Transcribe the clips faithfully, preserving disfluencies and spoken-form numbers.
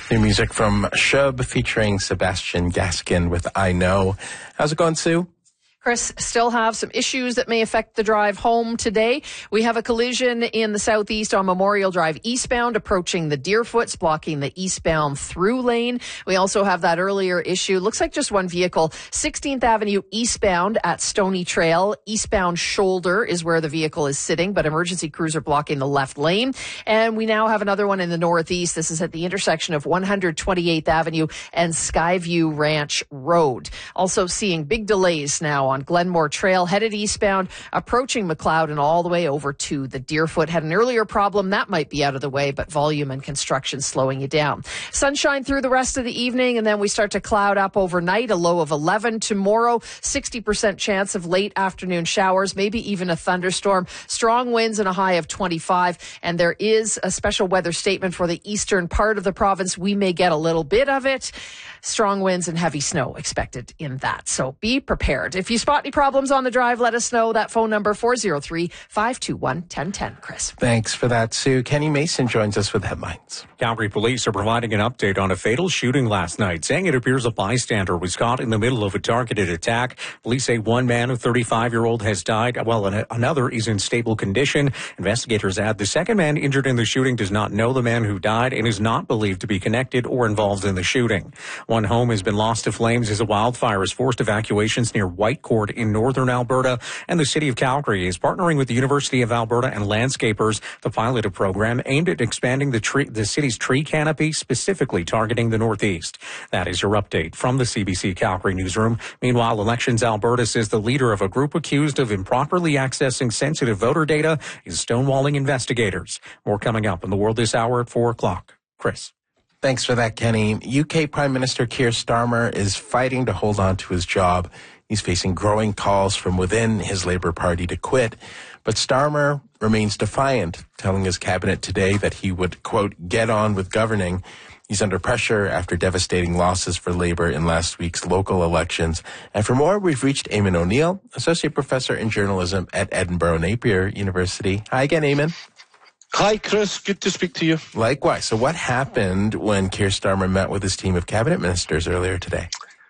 New music from Shub featuring Sebastian Gaskin with I Know. How's it going, Sue? Chris, still have some issues that may affect the drive home today. We have a collision in the southeast on Memorial Drive eastbound approaching the Deerfoots, blocking the eastbound through lane. We also have that earlier issue. Looks like just one vehicle. sixteenth Avenue eastbound at Stony Trail. Eastbound shoulder is where the vehicle is sitting, but emergency crews are blocking the left lane. And we now have another one in the northeast. This is at the intersection of one twenty-eighth Avenue and Skyview Ranch Road. Also seeing big delays now on Glenmore Trail, headed eastbound, approaching McLeod and all the way over to the Deerfoot. Had an earlier problem. That might be out of the way, but volume and construction slowing you down. Sunshine through the rest of the evening, and then we start to cloud up overnight, a low of eleven. Tomorrow, sixty percent chance of late afternoon showers, maybe even a thunderstorm. Strong winds and a high of twenty-five. And there is a special weather statement for the eastern part of the province. We may get a little bit of it. Strong winds and heavy snow expected in that. So be prepared. If you spot any problems on the drive, let us know. That phone number, four oh three, five two one, one oh one oh, Chris. Thanks for that, Sue. Kenny Mason joins us with headlines. Calgary police are providing an update on a fatal shooting last night, saying it appears a bystander was caught in the middle of a targeted attack. Police say one man, a thirty-five-year-old, has died, while another is in stable condition. Investigators add the second man injured in the shooting does not know the man who died and is not believed to be connected or involved in the shooting. One home has been lost to flames as a wildfire has forced evacuations near Whitecourt in northern Alberta, and the city of Calgary is partnering with the University of Alberta and landscapers to pilot a program aimed at expanding the tree, the city's tree canopy, specifically targeting the northeast. That is your update from the C B C Calgary newsroom. Meanwhile, Elections Alberta says the leader of a group accused of improperly accessing sensitive voter data is stonewalling investigators. More coming up in the world this hour at four o'clock. Chris. Thanks for that, Kenny. U K Prime Minister Keir Starmer is fighting to hold on to his job. He's facing growing calls from within his Labour Party to quit. But Starmer remains defiant, telling his cabinet today that he would, quote, get on with governing. He's under pressure after devastating losses for Labour in last week's local elections. And for more, we've reached Eamon O'Neill, Associate Professor in Journalism at Edinburgh Napier University. Hi again, Eamon. Hi, Chris. Good to speak to you. Likewise. So what happened when Keir Starmer met with his team of cabinet ministers earlier today?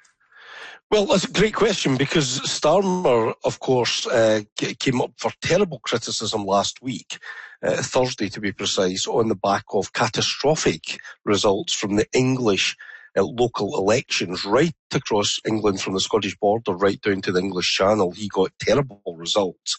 Well, that's a great question, because Starmer, of course, uh, came up for terrible criticism last week, uh, Thursday to be precise, on the back of catastrophic results from the English uh, local elections right across England, from the Scottish border right down to the English Channel. He got terrible results.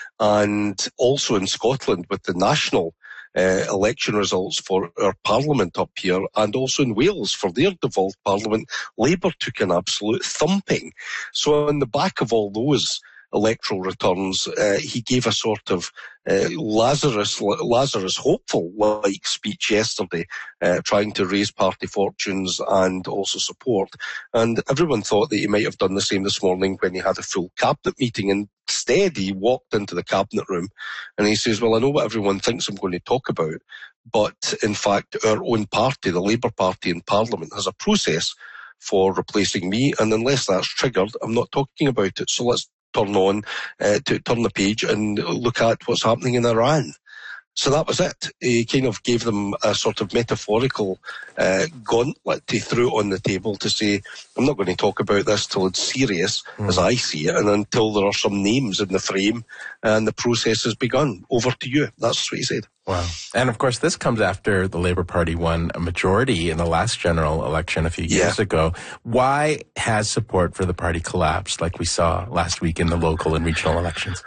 And also in Scotland with the national uh, election results for our parliament up here, and also in Wales for their devolved parliament, Labour took an absolute thumping. So on the back of all those electoral returns, uh, he gave a sort of uh, Lazarus, Lazarus hopeful-like speech yesterday, uh, trying to raise party fortunes and also support. And everyone thought that he might have done the same this morning when he had a full cabinet meeting. Instead, he walked into the cabinet room and he says, well, I know what everyone thinks I'm going to talk about, but in fact, our own party, the Labour Party in Parliament, has a process for replacing me, and unless that's triggered, I'm not talking about it. So let's turn on, uh, to turn the page and look at what's happening in Iran. So that was it. He kind of gave them a sort of metaphorical uh, gauntlet he threw on the table to say, I'm not going to talk about this till it's serious, mm. as I see it, and until there are some names in the frame and the process has begun. Over to you. That's what he said. Wow. And of course, this comes after the Labour Party won a majority in the last general election a few years yeah. ago. Why has support for the party collapsed like we saw last week in the local and regional elections?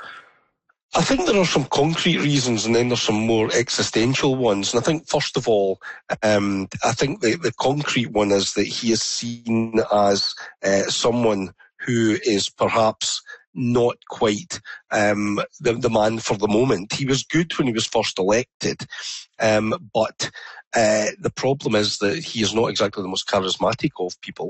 I think there are some concrete reasons, and then there's some more existential ones. And I think, first of all, um, I think the, the concrete one is that he is seen as uh, someone who is perhaps not quite um, the, the man for the moment. He was good when he was first elected, um, but uh, the problem is that he is not exactly the most charismatic of people.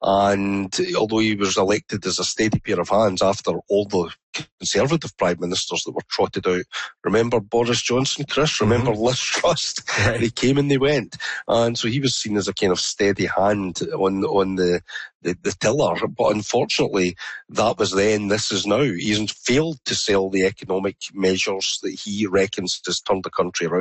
And although he was elected as a steady pair of hands after all the Conservative Prime Ministers that were trotted out. Remember Boris Johnson, Chris? Remember mm-hmm. Liz Truss? Right. They came and they went. And so he was seen as a kind of steady hand on on the, the, the tiller. But unfortunately, that was then, this is now. He's failed to sell the economic measures that he reckons has turned the country around. He's failed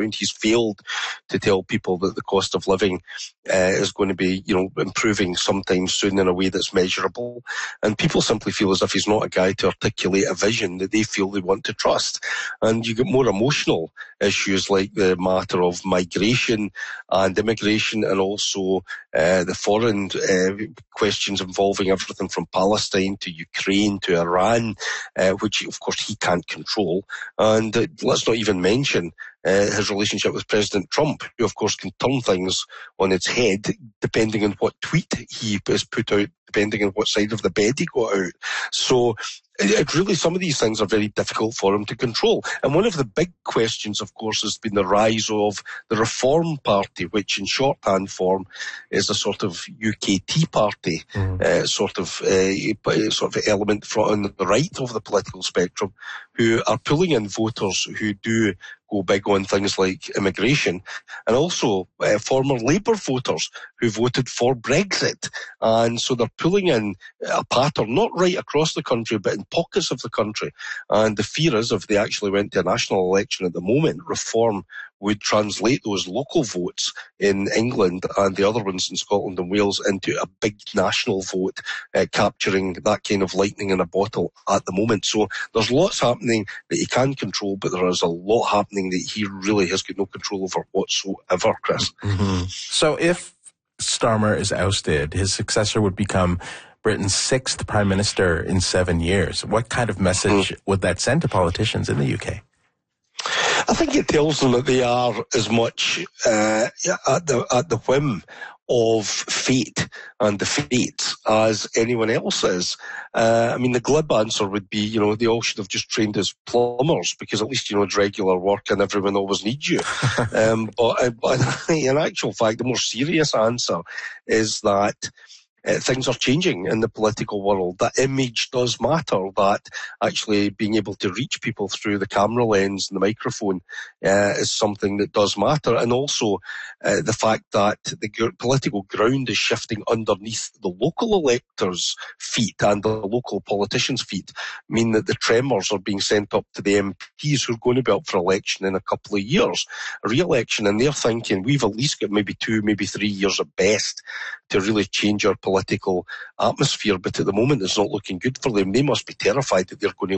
failed to tell people that the cost of living uh, is going to be, you know, improving sometime soon in a way that's measurable. And people simply feel as if he's not a guy to articulate a vision that they feel they want to trust. And you get more emotional issues like the matter of migration and immigration, and also uh, the foreign uh, questions involving everything from Palestine to Ukraine to Iran, uh, which of course he can't control. And uh, let's not even mention Uh, his relationship with President Trump, who of course can turn things on its head depending on what tweet he has put out, depending on what side of the bed he got out. So it, it really, some of these things are very difficult for him to control. And one of the big questions, of course, has been the rise of the Reform Party, which in shorthand form is a sort of U K Tea Party, mm. uh, sort of uh, sort of element from on the right of the political spectrum, who are pulling in voters who do go big on things like immigration, and also uh, former Labour voters who voted for Brexit. And so they're pulling in a pattern, not right across the country, but in pockets of the country. And the fear is, if they actually went to a national election at the moment, Reform would translate those local votes in England and the other ones in Scotland and Wales into a big national vote, uh, capturing that kind of lightning in a bottle at the moment. So there's lots happening that he can control, but there is a lot happening that he really has got no control over whatsoever, Chris. Mm-hmm. So if Starmer is ousted, his successor would become Britain's sixth prime minister in seven years. What kind of message mm-hmm. would that send to politicians in the U K? I think it tells them that they are as much uh, at the at the whim of fate and the fates as anyone else is. Uh, I mean, the glib answer would be, you know, they all should have just trained as plumbers, because at least, you know, it's regular work and everyone always needs you. um, but, uh, but in actual fact, the more serious answer is that Uh, things are changing in the political world. That image does matter, that actually being able to reach people through the camera lens and the microphone uh, is something that does matter. And also uh, the fact that the g- political ground is shifting underneath the local electors' feet and the local politicians' feet mean that the tremors are being sent up to the M Ps who are going to be up for election in a couple of years, a re-election, and they're thinking we've at least got maybe two, maybe three years at best to really change our political atmosphere, but at the moment it's not looking good for them. They must be terrified that they're going to